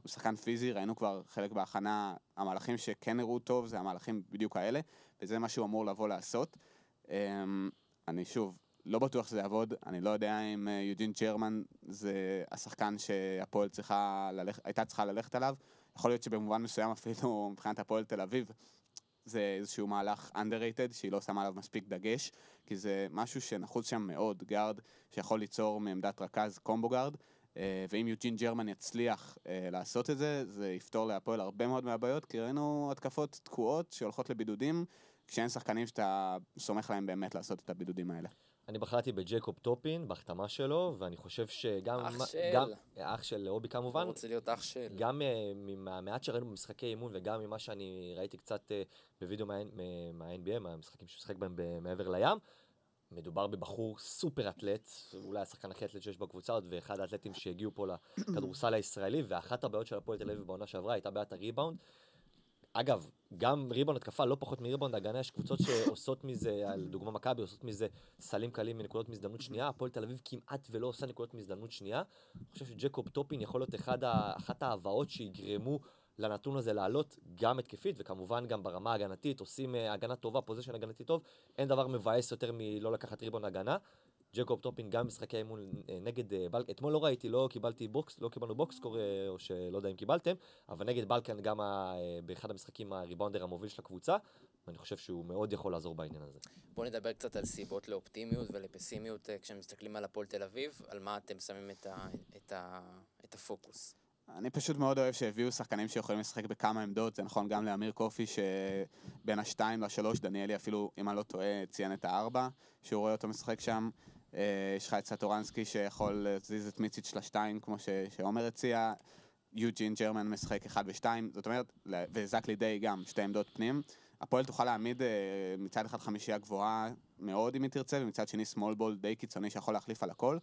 הוא שחקן פיזי, ראינו כבר חלק בהכנה, המהלכים שכן נראו טוב, זה המהלכים בדיוק האלה, וזה מה שהוא אמור לבוא לעשות. אני שוב, לא בטוח שזה יעבוד, אני לא יודע אם יוג'ין ג'רמן זה השחקן שהפועל הייתה צריכה ללכת עליו, יכול להיות שבמובן מסוים אפילו מבחינת הפועל תל אביב, זה איזשהו מהלך underrated, שהיא לא שמה עליו מספיק דגש, כי זה משהו שנחוץ שם מאוד, גארד שיכול ליצור מעמדת רכז קומבו גארד, ואם יוג'ין ג'רמן יצליח לעשות את זה, זה יפתור להפועל הרבה מאוד מהבעיות, כי ראינו התקפות תקועות שהולכות לבידודים, כשאין שחקנים שאתה סומך להם באמת לעשות את הבידודים האלה. אני בחרתי בג'ייקוב טופין, בהחתמה שלו, ואני חושב שגם... אח של אובי כמובן. הוא רוצה להיות אח של. גם מהמעט שראינו במשחקי אימון, וגם ממה שאני ראיתי קצת בווידאו מה-NBA, מהמשחקים שהוא שחק בהם מעבר לים, מדובר בבחור סופר אתלט, אולי השחקן הכי אתלט שיש בקבוצה עוד, ואחד האתלטים שהגיעו פה לכדורסל הישראלי, ואחת הבעיות של הפועל תל אביב בעונה שעברה הייתה בעיית הריבאונד. אגב, גם ריבאונד התקפה, לא פחות מריבאונד הגנה, יש קבוצות שעושות מזה, על דוגמה מכבי, עושות מזה סלים קלים מנקודות מזדמנות שנייה, הפועל תל אביב כמעט ולא עושה נקודות מזדמנות שנייה. אני חושב שג'ייקוב טופין יכול להיות אחת ההבאות שיגרמו לנתון הזה לעלות גם התקפית, וכמובן גם ברמה ההגנתית, עושים הגנה טובה, פוזישן הגנתי טוב, אין דבר מבאס יותר מלא לקחת ריבאונד הגנה. ג'ייקוב טופין גם משחקי אימון נגד בלקן, אתמול לא ראיתי, לא קיבלנו בוקסקור, או שלא יודע אם קיבלתם, אבל נגד בלקן גם באחד המשחקים הריבאונדר המוביל של הקבוצה, ואני חושב שהוא מאוד יכול לעזור בעניין הזה. בואו נדבר קצת על סיבות לאופטימיות ולפסימיות כשמסתכלים על הפועל תל אביב, על מה אתם שמים את הפוקוס. אני פשוט מאוד אוהב שהביאו שחקנים שיכולים לשחק בכמה עמדות, זה נכון גם לאמיר קופי שבין ה-2 ל-3, דניאלי אפילו, אם אני לא טועה, ציין את ה-4, שהוא רואה אותו משחק שם, יש לך את סטורנסקי שיכול להזיז את מיציץ' ל-2, כמו שעומר הציע, יוג'ין ג'רמן משחק 1 ו-2, זאת אומרת, וזקלי די גם, 2 עמדות פנים, הפועל תוכל להעמיד מצד אחד חמישייה גבוהה מאוד אם היא תרצה, ומצד שני סמול בול די קיצוני שיכול להחליף על הכל,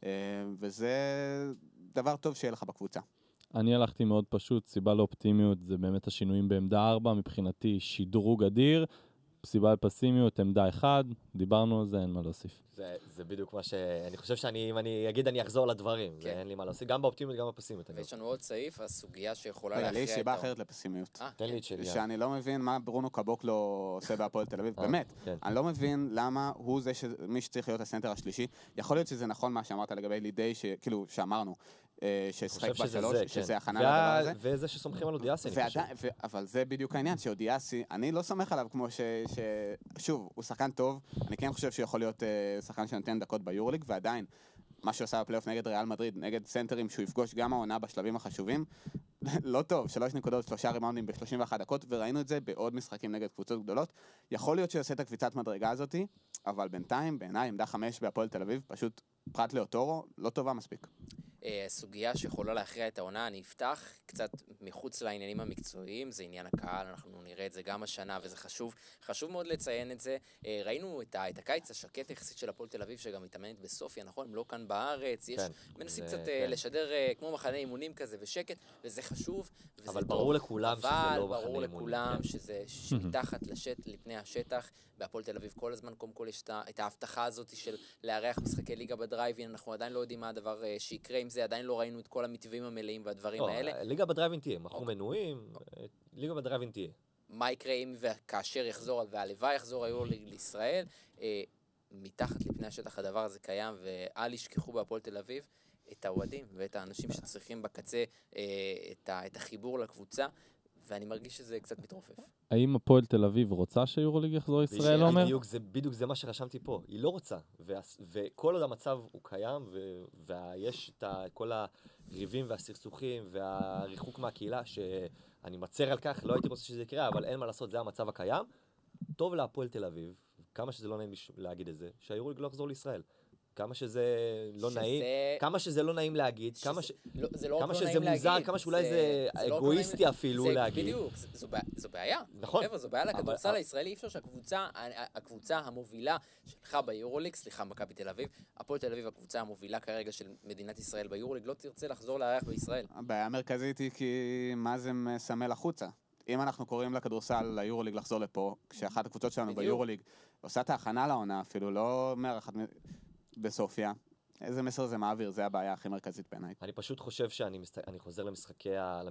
וזה דבר טוב שיהיה לך בקבוצה. אני הלכתי מאוד פשוט, סיבה לאופטימיות זה באמת השינויים בעמדה 4, מבחינתי שדרוג אדיר, סיבה לפסימיות, עמדה 1, דיברנו על זה, אין מה להוסיף. זה בדיוק מה שאני חושב אם אני אגיד אני אחזור לדברים, זה אין לי מה להוסיף, גם באופטימיות גם בפסימיות. ויש לנו עוד סעיף, הסוגיה שיכולה להכריע לי סיבה אחרת לפסימיות. תן לי את שלי. שאני לא מבין מה ברונו קבוקלו עושה בהפועל תל אביב, באמת. אני לא מבין למה הוא זה מי שצריך להיות הסנטר השלישי. יכול להיות שזה נכון מה שאמרת לגבי לידי, כאילו שאמרנו, ששחק בשלוש, שזה הכנה לדבר הזה. וזה שסומכים על אודיאסי. אבל זה בדיוק העניין, שאודיאסי, אני לא סומך עליו כמו שוב, הוא שחקן טוב, אני כן חושב שיכול להיות שחקן שנותן דקות ביורוליג, ועדיין, מה שהוא עושה בפלייאוף נגד ריאל מדריד, נגד סנטרים שהוא יפגוש גם העונה בשלבים החשובים, לא טוב, 3 נקודות, 3 ריבאונדים ב-31 דקות, וראינו את זה בעוד משחקים נגד קבוצות גדולות. יכול להיות שיעשה את הקביצת מדרגה הזאת, אבל בינתיים, בעיניי, עמדה 5 בהפועל תל אביב, פשוט פרט לאוטורו, לא טובה מספיק. סוגיה שיכולה להכריע את העונה, אני אפתח קצת מחוץ לעניינים המקצועיים, זה עניין הקהל, אנחנו נראה את זה גם השנה, וזה חשוב מאוד לציין את זה. ראינו את הקיץ השקט יחסית של הפועל תל אביב, שגם מתאמנת בסופיה, נכון? הם לא כאן בארץ, מנסים קצת לשדר כמו מחנה אימונים כזה ושקט, וזה חשוב, וזה טוב. אבל ברור לכולם שזה לא מחנה ברור לכולם שזה מתחת לפני השטח, בהפועל תל אביב כל הזמן, קודם כל יש את ההבטחה הזאת של לארח משחקי ליגה בדרייבין, אנחנו עדיין לא יודעים מה הדבר שיקרה עם זה, עדיין לא ראינו את כל המתווים המלאים והדברים האלה. ליגה בדרייבין תהיה, מכרו מנויים, ליגה בדרייבין תהיה. מה יקרה אם וכאשר יחזור, והלוואי יחזור היורוליג לישראל, מתחת לפני השטח הדבר הזה קיים, ואל ישכחו בהפועל תל אביב את האוהדים ואת האנשים שצריכים בקצה את החיבור לקבוצה, ואני מרגיש שזה קצת מתרופף. האם הפועל תל אביב רוצה שיורוליג יחזור לישראל, עומר? בדיוק זה מה שרשמתי פה. היא לא רוצה. וכל עוד המצב הוא קיים, ויש את כל הריבים והסכסוכים והריחוק מהקהילה, שאני מצר על כך, לא הייתי רוצה שזה יקרה, אבל אין מה לעשות, זה המצב הקיים. טוב להפועל תל אביב, כמה שזה לא נעים להגיד את זה, שהיורוליג לא יחזור לישראל. כמה שזה לא נעים, כמה שזה לא נעים להגיד, כמה שזה מוזר, כמה שאולי זה אגואיסטי אפילו להגיד. בדיוק, זו בעיה. נכון. זו בעיה לכדורסל הישראלי, אי אפשר שהקבוצה המובילה שלך ביורוליג, סליחה, מכבי תל אביב, הפועל תל אביב, הקבוצה המובילה כרגע של מדינת ישראל ביורוליג, לא תרצה לחזור לארח בישראל. הבעיה המרכזית היא כי מה זה מסמל החוצה. אם אנחנו קוראים לכדורסל ליורוליג לחזור לפה, כשאחת הקבוצות שלנו ביורוליג עושה את ההכנה לעונה אפילו, לא מארחת בסופיה. איזה מסר זה מעביר? זה הבעיה הכי מרכזית בעיניי. אני פשוט חושב שאני חוזר